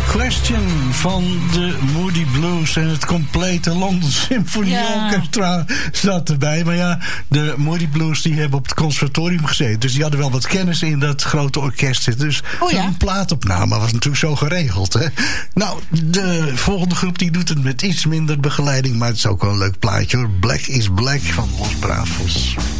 Question van de Moody Blues en het complete London Symphony Orchestra zat erbij. Maar ja, de Moody Blues die hebben op het conservatorium gezeten. Dus die hadden wel wat kennis in dat grote orkest zitten. Dus een plaatopname was natuurlijk zo geregeld. Hè? Nou, de volgende groep die doet het met iets minder begeleiding. Maar het is ook wel een leuk plaatje hoor. Black is Black van Los Bravos.